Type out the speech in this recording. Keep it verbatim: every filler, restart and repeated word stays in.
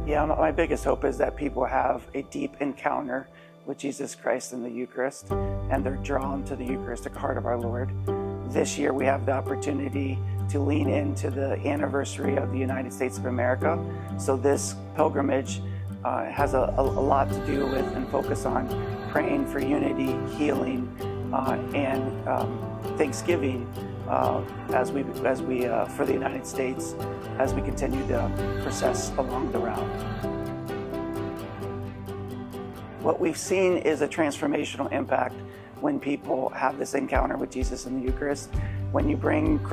Yeah, my biggest hope is that people have a deep encounter with Jesus Christ in the Eucharist, and they're drawn to the Eucharistic heart of our Lord. This year we have the opportunity to lean into the anniversary of the United States of America. So this pilgrimage uh, has a, a, a lot to do with and focus on praying for unity, healing, uh, and um, thanksgiving uh, as we, as we uh, for the United States as we continue to process along the route. What we've seen is a transformational impact when people have this encounter with Jesus in the Eucharist. When you bring